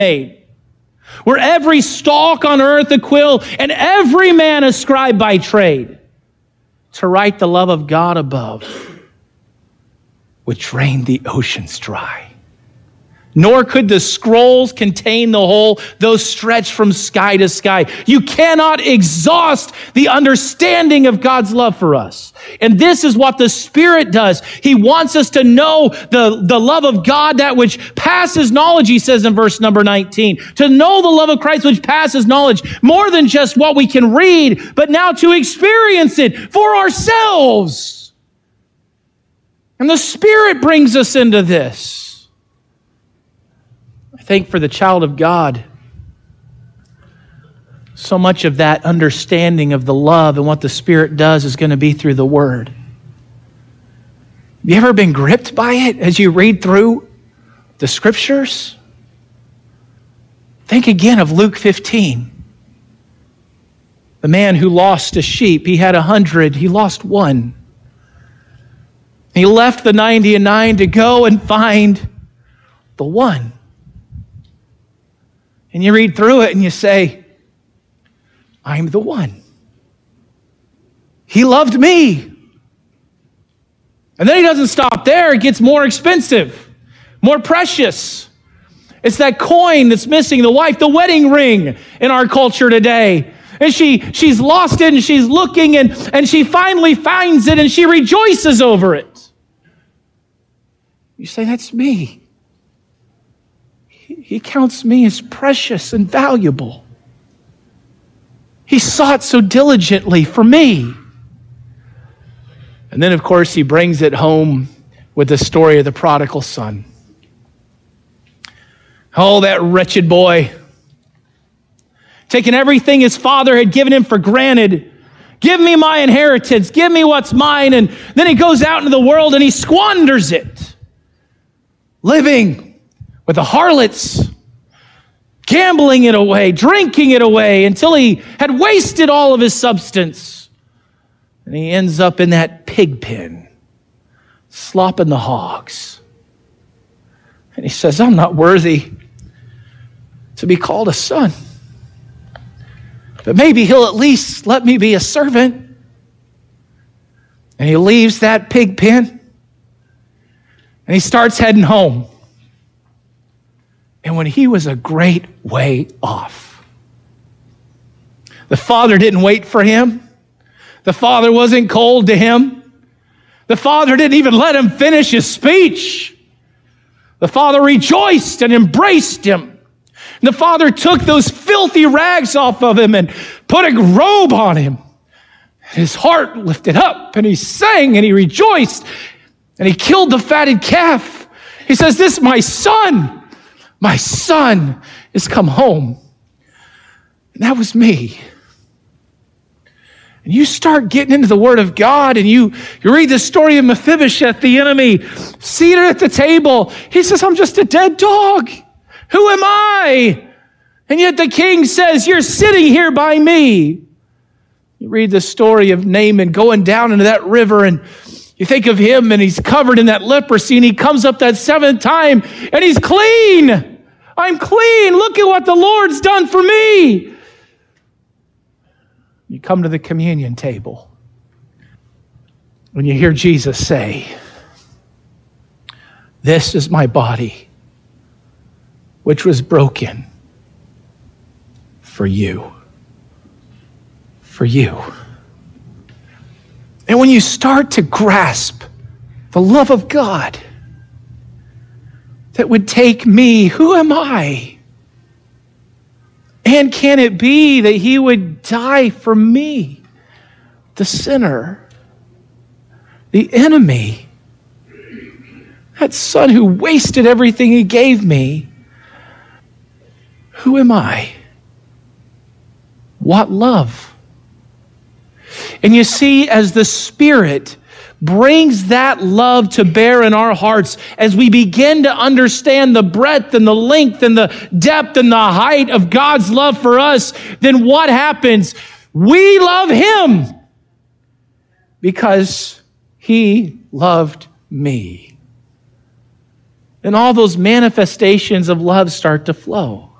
made, were every stalk on earth a quill, and every man a scribe by trade, to write the love of God above, would drain the oceans dry. Nor could the scrolls contain the whole, though stretched from sky to sky. You cannot exhaust the understanding of God's love for us. And this is what the Spirit does. He wants us to know the love of God, that which passes knowledge, he says in verse number 19. To know the love of Christ which passes knowledge, more than just what we can read, but now to experience it for ourselves. And the Spirit brings us into this. I think for the child of God, so much of that understanding of the love and what the Spirit does is going to be through the Word. Have you ever been gripped by it as you read through the Scriptures? Think again of Luke 15. The man who lost a sheep, he had 100, he lost one. He left the 99 to go and find the one. And you read through it and you say, I'm the one. He loved me. And then he doesn't stop there. It gets more expensive, more precious. It's that coin that's missing, the wife, the wedding ring in our culture today. And she's lost it and she's looking and she finally finds it and she rejoices over it. You say, that's me. He counts me as precious and valuable. He sought so diligently for me. And then, of course, he brings it home with the story of the prodigal son. Oh, that wretched boy. Taking everything his father had given him for granted. Give me my inheritance. Give me what's mine. And then he goes out into the world and he squanders it. Living with the harlots, gambling it away, drinking it away until he had wasted all of his substance. And he ends up in that pig pen, slopping the hogs. And he says, I'm not worthy to be called a son. But maybe he'll at least let me be a servant. And he leaves that pig pen and he starts heading home. And when he was a great way off, the father didn't wait for him. The father wasn't cold to him. The father didn't even let him finish his speech. The father rejoiced and embraced him. And the father took those filthy rags off of him and put a robe on him. And his heart lifted up and he sang and he rejoiced and he killed the fatted calf. He says, this is my son. My son is come home. And that was me. And you start getting into the Word of God and you read the story of Mephibosheth, the enemy, seated at the table. He says, I'm just a dead dog. Who am I? And yet the king says, you're sitting here by me. You read the story of Naaman going down into that river and you think of him and he's covered in that leprosy and he comes up that seventh time and he's clean. I'm clean. Look at what the Lord's done for me. You come to the communion table when you hear Jesus say, this is my body, which was broken for you. For you. And when you start to grasp the love of God that would take me, who am I? And can it be that he would die for me, the sinner, the enemy, that son who wasted everything he gave me? Who am I? What love? And you see, as the Spirit brings that love to bear in our hearts, as we begin to understand the breadth and the length and the depth and the height of God's love for us, then what happens? We love him because he loved me. And all those manifestations of love start to flow.